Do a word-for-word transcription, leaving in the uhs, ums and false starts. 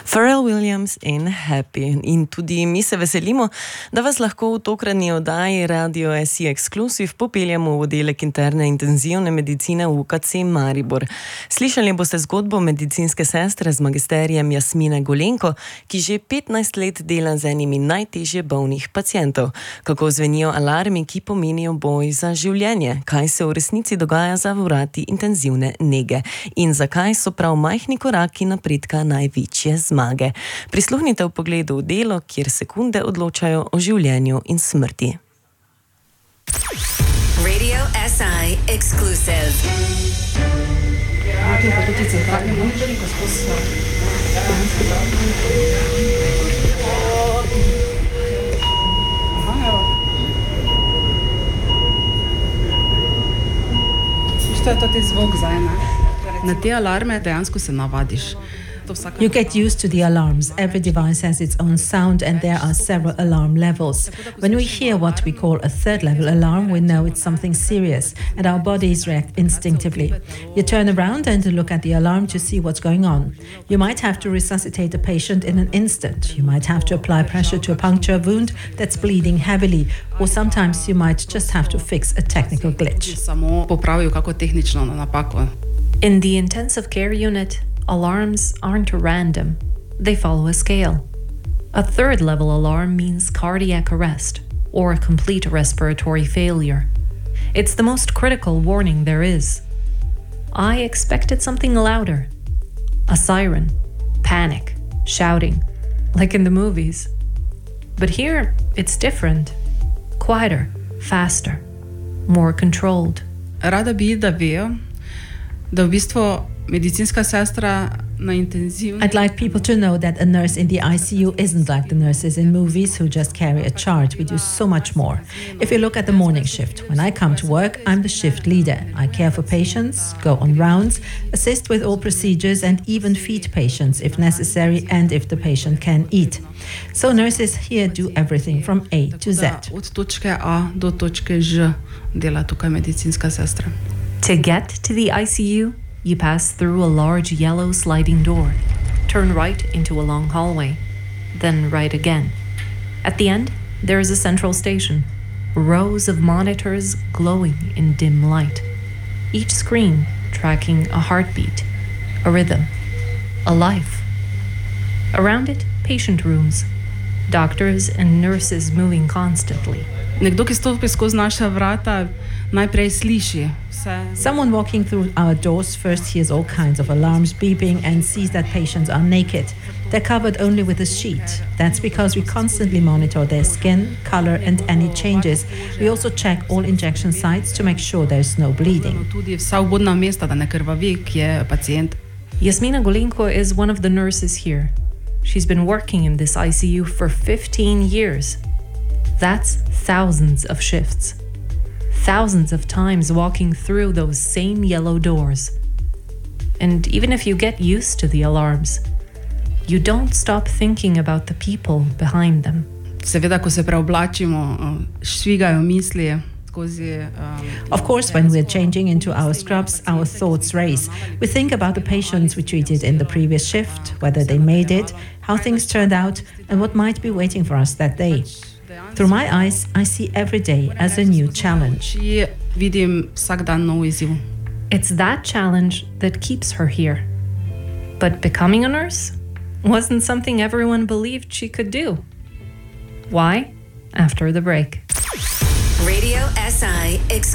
Pharrell Williams in Happy. In tudi mi se veselimo, da vas lahko v tokratni oddaji Radio S I Exclusive popeljamo v oddelek interne intenzivne medicine v U K C Maribor. Slišali boste zgodbo medicinske sestre z magisterijem Jasmine Golenko, ki že petnajst let dela z enimi najtežje bolnih pacientov. Kako zvenijo alarmi, ki pomenijo boj za življenje, kaj se v resnici dogaja za vrati intenzivne nege in zakaj so prav majhni koraki napredka največje zmage. Prisluhnite v pogledu v delo, kjer sekunde odločajo o življenju in smrti. Radio S I Exclusive. Što je to ti zvok zdaj, ne? Na te alarme dejansko se navadiš. You get used to the alarms. Every device has its own sound and there are several alarm levels. When we hear what we call a third level alarm, we know it's something serious and our bodies react instinctively. You turn around and look at the alarm to see what's going on. You might have to resuscitate a patient in an instant. You might have to apply pressure to a puncture wound that's bleeding heavily, or sometimes you might just have to fix a technical glitch. Samo popravijo kako tehnično napako. In the intensive care unit, alarms aren't random. They follow a scale. A third level alarm means cardiac arrest or a complete respiratory failure. It's the most critical warning there is. I expected something louder. A siren, panic, shouting, like in the movies. But here, it's different. Quieter, faster, more controlled. Rada bi, da vejo, da v bistvu medicinska sestra na intenzivni... I'd like people to know that a nurse in the I C U isn't like the nurses in movies who just carry a chart. We do so much more. If you look at the morning shift, when I come to work, I'm the shift leader. I care for patients, go on rounds, assist with all procedures and even feed patients if necessary and if the patient can eat. So nurses here do everything from A to Z. Od točke A do točke Ž dela tukaj medicinska sestra. To get to the I C U, you pass through a large yellow sliding door, turn right into a long hallway, then right again. At the end, there is a central station, rows of monitors glowing in dim light, each screen tracking a heartbeat, a rhythm, a life. Around it, patient rooms, doctors and nurses moving constantly. Nekdo, ki stopi skozi naša vrata, najprej sliši vse. Someone walking through our doors first hears all kinds of alarms beeping and sees that patients are naked. They're covered only with a sheet. That's because we constantly monitor their skin, color and any changes. We also check all injection sites to make sure there's no bleeding. Tudi vsa vbodna mesta, da ne krvavi, ki je pacient. Jasmina Golenko is one of the nurses here. She's been working in this I C U for fifteen years. That's thousands of shifts. Thousands of times walking through those same yellow doors. And even if you get used to the alarms, you don't stop thinking about the people behind them. Seveda, ko se preoblačimo, švigajo misli skozi... Of course, when we're changing into our scrubs, our thoughts race. We think about the patients we treated in the previous shift, whether they made it, how things turned out, and what might be waiting for us that day. Through my eyes, I see every day as a new challenge. Vidim vsak dan nov izziv. It's that challenge that keeps her here. But becoming a nurse wasn't something everyone believed she could do. Why? After the break. Radio S I Exclusive.